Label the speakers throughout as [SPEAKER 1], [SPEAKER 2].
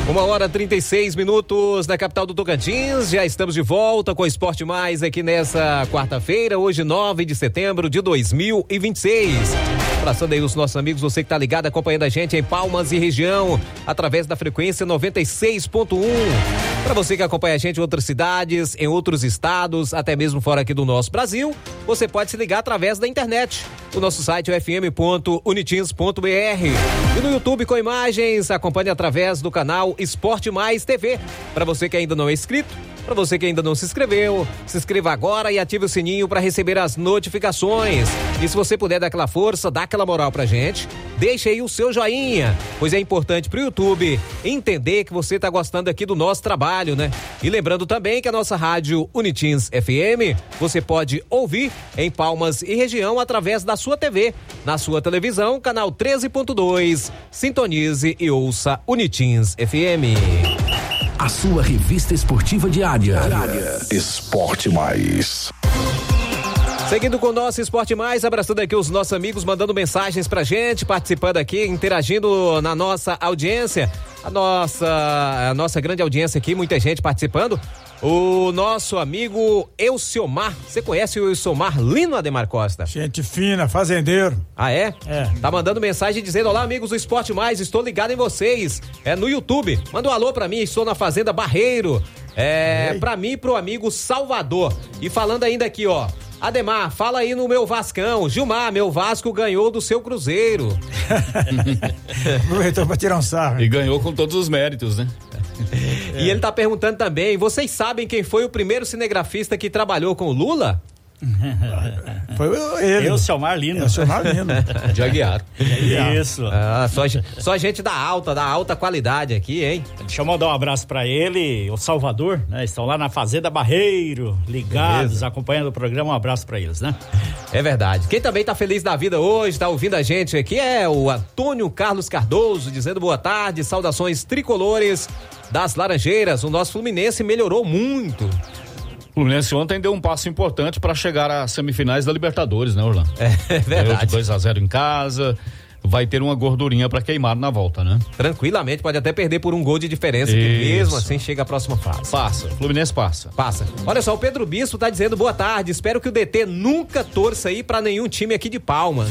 [SPEAKER 1] 1h36 na capital do Tocantins. Já estamos de volta com o Esporte Mais aqui nessa quarta-feira, hoje 9 de setembro de 2026. Abraçando aí os nossos amigos, você que tá ligado, acompanhando a gente em Palmas e região, através da frequência 96.1. Para você que acompanha a gente em outras cidades, em outros estados, até mesmo fora aqui do nosso Brasil, você pode se ligar através da internet. O nosso site é fm.unitins.br. E no YouTube com imagens, acompanhe através do canal Esporte Mais TV. Para você que ainda não é inscrito, para você que ainda não se inscreveu, se inscreva agora e ative o sininho para receber as notificações. E se você puder dar aquela força, dá aquela moral pra gente, deixe aí o seu joinha, pois é importante pro YouTube entender que você tá gostando aqui do nosso trabalho, né? E lembrando também que a nossa rádio Unitins FM, você pode ouvir em Palmas e região através da sua TV, na sua televisão, canal 13.2, sintonize e ouça Unitins FM.
[SPEAKER 2] A sua revista esportiva diária. Esporte Mais.
[SPEAKER 1] Seguindo com o nosso Esporte Mais, abraçando aqui os nossos amigos, mandando mensagens pra gente, participando aqui, interagindo na nossa audiência. A nossa grande audiência aqui, muita gente participando. O nosso amigo Elciomar, você conhece o Elciomar Lino, Ademar Costa?
[SPEAKER 3] Gente fina, fazendeiro.
[SPEAKER 1] Ah, é?
[SPEAKER 3] É.
[SPEAKER 1] Tá mandando mensagem dizendo: olá amigos do Esporte Mais, estou ligado em vocês, no YouTube, manda um alô pra mim, estou na Fazenda Barreiro, pra mim e pro amigo Salvador. E falando ainda aqui, ó, Ademar, fala aí no meu Vascão. Gilmar, meu Vasco ganhou do seu Cruzeiro.
[SPEAKER 3] Aproveitou pra tirar um sarro.
[SPEAKER 4] E ganhou com todos os méritos, né?
[SPEAKER 1] E ele tá perguntando também, vocês sabem quem foi o primeiro cinegrafista que trabalhou com o Lula?
[SPEAKER 3] Foi ele.
[SPEAKER 5] Elciomar Lino.
[SPEAKER 3] Elciomar Lino.
[SPEAKER 4] De Aguiar.
[SPEAKER 5] Isso.
[SPEAKER 1] Ah, só gente da alta qualidade aqui, hein?
[SPEAKER 5] Deixa eu mandar um abraço pra ele, o Salvador, né? Estão lá na Fazenda Barreiro, ligados, beleza, acompanhando o programa. Um abraço pra eles, né?
[SPEAKER 1] É verdade. Quem também tá feliz da vida hoje, tá ouvindo a gente aqui, é o Antônio Carlos Cardoso, dizendo boa tarde, saudações tricolores das Laranjeiras. O nosso Fluminense melhorou muito.
[SPEAKER 4] O Fluminense ontem deu um passo importante para chegar às semifinais da Libertadores, né, Orlando?
[SPEAKER 1] É verdade.
[SPEAKER 4] Ganhou de 2-0 em casa, vai ter uma gordurinha para queimar na volta, né?
[SPEAKER 1] Tranquilamente, pode até perder por um gol de diferença, que mesmo assim chega à próxima fase.
[SPEAKER 4] Passa, o Fluminense passa.
[SPEAKER 1] Olha só, o Pedro Bispo tá dizendo boa tarde, espero que o DT nunca torça aí pra nenhum time aqui de Palmas.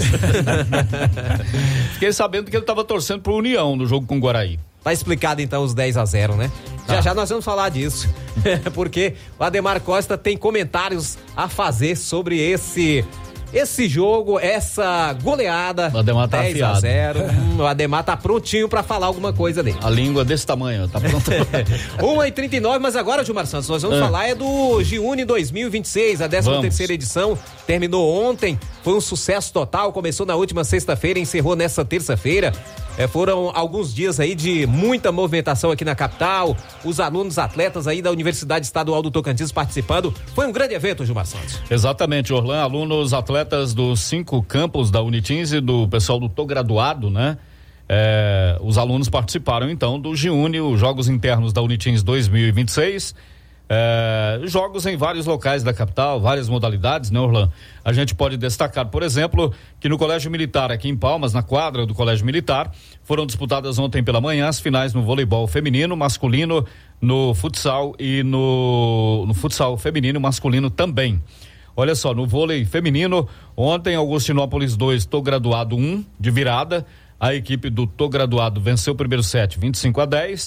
[SPEAKER 4] Fiquei sabendo que ele tava torcendo pro União no jogo com o Guaraí.
[SPEAKER 1] Tá explicado então os 10-0, né? Já nós vamos falar disso, porque o Ademar Costa tem comentários a fazer sobre esse jogo, essa goleada.
[SPEAKER 4] O Ademar tá
[SPEAKER 1] 10-0. O Ademar tá prontinho pra falar alguma coisa dele.
[SPEAKER 4] A língua desse tamanho, tá pronto.
[SPEAKER 1] 1h39, mas agora, Gilmar Santos, nós vamos falar do Giune 2026, a 13ª edição, terminou ontem, foi um sucesso total, começou na última sexta-feira, encerrou nessa terça-feira. Foram alguns dias aí de muita movimentação aqui na capital, os alunos atletas aí da Universidade Estadual do Tocantins participando. Foi um grande evento, Gilmar Santos.
[SPEAKER 4] Exatamente, Orlando, alunos atletas dos 5 campos da Unitins e do pessoal do Tô Graduado, né? Os alunos participaram então do Giune, os Jogos Internos da Unitins 2026. Jogos em vários locais da capital, várias modalidades, né, Orlando? A gente pode destacar, por exemplo, que no Colégio Militar aqui em Palmas, na quadra do Colégio Militar, foram disputadas ontem pela manhã as finais no voleibol feminino, masculino, no futsal e no futsal feminino e masculino também. Olha só, no vôlei feminino, ontem Augustinópolis 2, Tô Graduado 1, de virada. A equipe do Tô Graduado venceu o primeiro set 25-10.